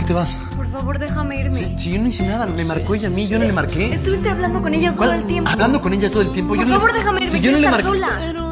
te vas? Por favor, déjame irme. Si yo no hice nada, me marcó ella a mí, yo no le marqué. Estuviste hablando con ella todo el tiempo. ¿Hablando con ella todo el tiempo? Por favor, déjame irme, si yo no le marqué. sola.